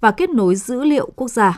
và kết nối dữ liệu quốc gia.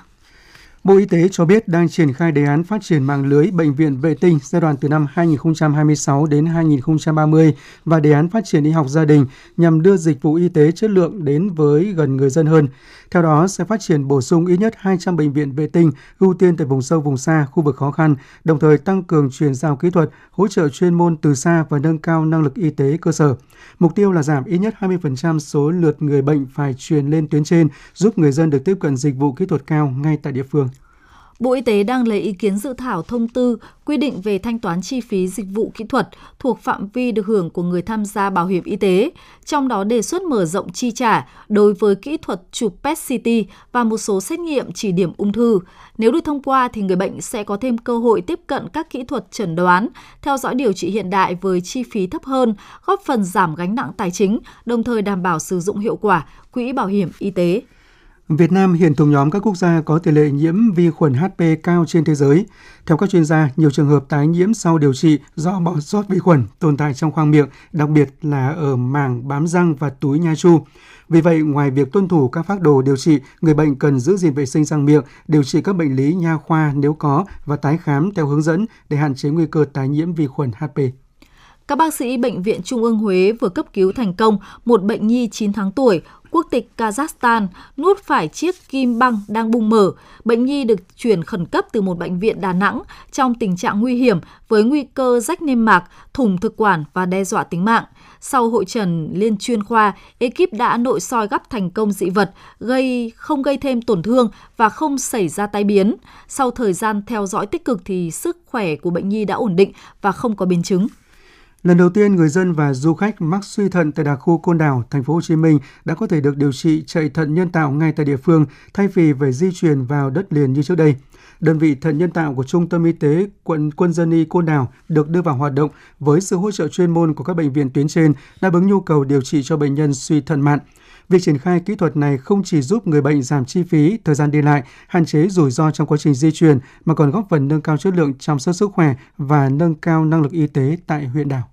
Bộ Y tế cho biết đang triển khai đề án phát triển mạng lưới bệnh viện vệ tinh giai đoạn từ năm 2026 đến 2030 và đề án phát triển y học gia đình nhằm đưa dịch vụ y tế chất lượng đến với gần người dân hơn. Theo đó, sẽ phát triển bổ sung ít nhất 200 bệnh viện vệ tinh, ưu tiên tại vùng sâu, vùng xa, khu vực khó khăn, đồng thời tăng cường chuyển giao kỹ thuật, hỗ trợ chuyên môn từ xa và nâng cao năng lực y tế cơ sở. Mục tiêu là giảm ít nhất 20% số lượt người bệnh phải truyền lên tuyến trên, giúp người dân được tiếp cận dịch vụ kỹ thuật cao ngay tại địa phương. Bộ Y tế đang lấy ý kiến dự thảo thông tư quy định về thanh toán chi phí dịch vụ kỹ thuật thuộc phạm vi được hưởng của người tham gia bảo hiểm y tế, trong đó đề xuất mở rộng chi trả đối với kỹ thuật chụp PET-CT và một số xét nghiệm chỉ điểm ung thư. Nếu được thông qua thì người bệnh sẽ có thêm cơ hội tiếp cận các kỹ thuật chẩn đoán, theo dõi điều trị hiện đại với chi phí thấp hơn, góp phần giảm gánh nặng tài chính, đồng thời đảm bảo sử dụng hiệu quả quỹ bảo hiểm y tế. Việt Nam hiện thuộc nhóm các quốc gia có tỷ lệ nhiễm vi khuẩn HP cao trên thế giới. Theo các chuyên gia, nhiều trường hợp tái nhiễm sau điều trị do bỏ sót vi khuẩn tồn tại trong khoang miệng, đặc biệt là ở màng bám răng và túi nha chu. Vì vậy, ngoài việc tuân thủ các phác đồ điều trị, người bệnh cần giữ gìn vệ sinh răng miệng, điều trị các bệnh lý nha khoa nếu có và tái khám theo hướng dẫn để hạn chế nguy cơ tái nhiễm vi khuẩn HP. Các bác sĩ Bệnh viện Trung ương Huế vừa cấp cứu thành công một bệnh nhi 9 tháng tuổi, quốc tịch Kazakhstan, nuốt phải chiếc kim băng đang bung mở. Bệnh nhi được chuyển khẩn cấp từ một bệnh viện Đà Nẵng trong tình trạng nguy hiểm với nguy cơ rách niêm mạc, thủng thực quản và đe dọa tính mạng. Sau hội trần liên chuyên khoa, ekip đã nội soi gắp thành công dị vật, không gây thêm tổn thương và không xảy ra tai biến. Sau thời gian theo dõi tích cực thì sức khỏe của bệnh nhi đã ổn định và không có biến chứng. Lần đầu tiên, người dân và du khách mắc suy thận tại đặc khu Côn Đảo, thành phố Hồ Chí Minh đã có thể được điều trị chạy thận nhân tạo ngay tại địa phương, thay vì phải di chuyển vào đất liền như trước đây. Đơn vị thận nhân tạo của Trung tâm Y tế quận Quân dân y Côn Đảo được đưa vào hoạt động với sự hỗ trợ chuyên môn của các bệnh viện tuyến trên, đáp ứng nhu cầu điều trị cho bệnh nhân suy thận mạn. Việc triển khai kỹ thuật này không chỉ giúp người bệnh giảm chi phí, thời gian đi lại, hạn chế rủi ro trong quá trình di chuyển, mà còn góp phần nâng cao chất lượng chăm sóc sức khỏe và nâng cao năng lực y tế tại huyện đảo.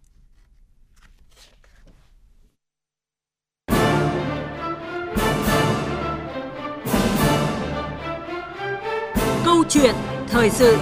Câu chuyện thời sự.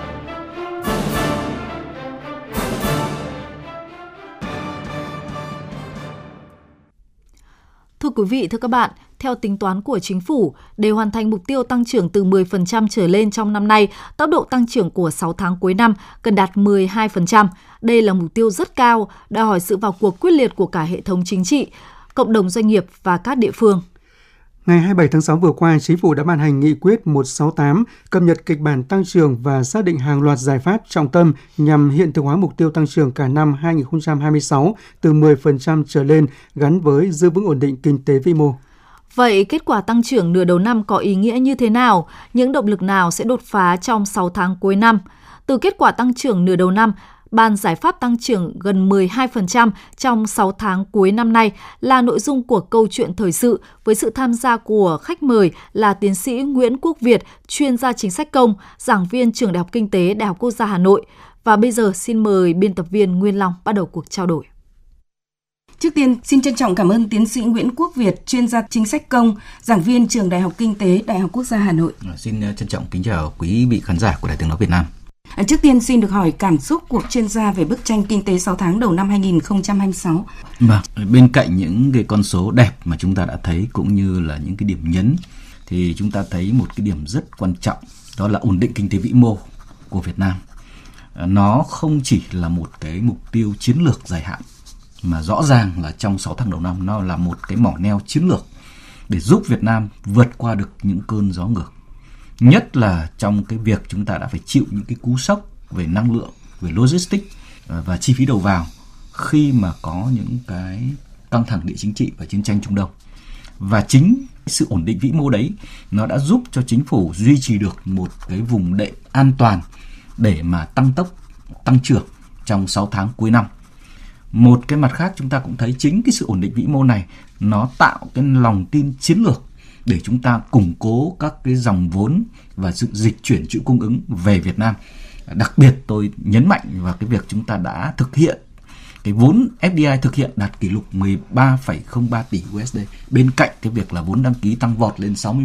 Thưa quý vị, thưa các bạn, theo tính toán của chính phủ, để hoàn thành mục tiêu tăng trưởng từ 10% trở lên trong năm nay, tốc độ tăng trưởng của 6 tháng cuối năm cần đạt 12%. Đây là mục tiêu rất cao, đòi hỏi sự vào cuộc quyết liệt của cả hệ thống chính trị, cộng đồng doanh nghiệp và các địa phương. Ngày 27 tháng 6 vừa qua, Chính phủ đã ban hành Nghị quyết 168 cập nhật kịch bản tăng trưởng và xác định hàng loạt giải pháp trọng tâm nhằm hiện thực hóa mục tiêu tăng trưởng cả năm 2026 từ 10% trở lên gắn với giữ vững ổn định kinh tế vĩ mô. Vậy kết quả tăng trưởng nửa đầu năm có ý nghĩa như thế nào? Những động lực nào sẽ đột phá trong 6 tháng cuối năm? Từ kết quả tăng trưởng nửa đầu năm, bàn giải pháp tăng trưởng gần 12% trong 6 tháng cuối năm nay là nội dung của câu chuyện thời sự với sự tham gia của khách mời là tiến sĩ Nguyễn Quốc Việt, chuyên gia chính sách công, giảng viên Trường Đại học Kinh tế Đại học Quốc gia Hà Nội. Và bây giờ xin mời biên tập viên Nguyên Long bắt đầu cuộc trao đổi. Trước tiên, xin trân trọng cảm ơn tiến sĩ Nguyễn Quốc Việt, chuyên gia chính sách công, giảng viên Trường Đại học Kinh tế Đại học Quốc gia Hà Nội. Xin trân trọng kính chào quý vị khán giả của Đài Tiếng nói Việt Nam. Trước tiên xin được hỏi cảm xúc của chuyên gia về bức tranh kinh tế 6 tháng đầu năm 2026. Bên cạnh những cái con số đẹp mà chúng ta đã thấy cũng như là những cái điểm nhấn thì chúng ta thấy một cái điểm rất quan trọng, đó là ổn định kinh tế vĩ mô của Việt Nam. Nó không chỉ là một cái mục tiêu chiến lược dài hạn mà rõ ràng là trong 6 tháng đầu năm nó là một cái mỏ neo chiến lược để giúp Việt Nam vượt qua được những cơn gió ngược. Nhất là trong cái việc chúng ta đã phải chịu những cái cú sốc về năng lượng, về logistics và chi phí đầu vào khi mà có những cái căng thẳng địa chính trị và chiến tranh Trung Đông. Và chính sự ổn định vĩ mô đấy nó đã giúp cho chính phủ duy trì được một cái vùng đệm an toàn để mà tăng tốc tăng trưởng trong 6 tháng cuối năm. Một cái mặt khác chúng ta cũng thấy chính cái sự ổn định vĩ mô này nó tạo cái lòng tin chiến lược để chúng ta củng cố các cái dòng vốn và sự dịch chuyển chuỗi cung ứng về Việt Nam. Đặc biệt tôi nhấn mạnh vào cái việc chúng ta đã thực hiện cái vốn FDI thực hiện đạt kỷ lục 13,03 tỷ USD bên cạnh cái việc là vốn đăng ký tăng vọt lên 60